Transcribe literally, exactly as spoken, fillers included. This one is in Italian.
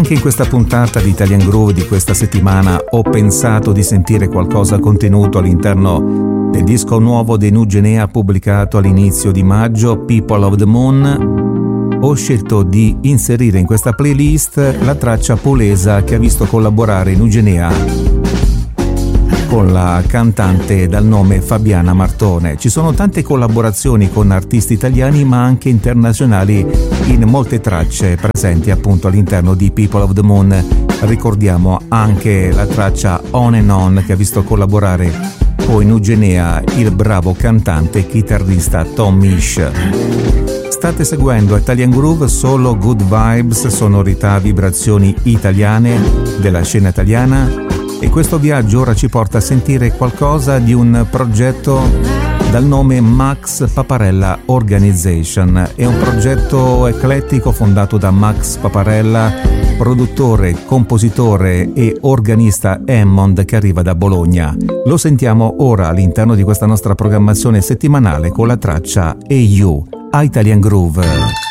Anche in questa puntata di Italian Groove di questa settimana ho pensato di sentire qualcosa contenuto all'interno del disco nuovo dei Nugenea pubblicato all'inizio di maggio, People of the Moon. Ho scelto di inserire in questa playlist la traccia polesa che ha visto collaborare Nugenea con la cantante dal nome Fabiana Martone. Ci sono tante collaborazioni con artisti italiani ma anche internazionali in molte tracce presenti appunto all'interno di People of the Moon. Ricordiamo anche la traccia On and On che ha visto collaborare con Nugenea il bravo cantante e chitarrista Tom Misch. State seguendo Italian Groove, solo good vibes, sonorità, vibrazioni italiane della scena italiana. E questo viaggio ora ci porta a sentire qualcosa di un progetto dal nome Max Paparella Organization. È un progetto eclettico fondato da Max Paparella, produttore, compositore e organista Hammond che arriva da Bologna. Lo sentiamo ora all'interno di questa nostra programmazione settimanale con la traccia E You a Italian Groove.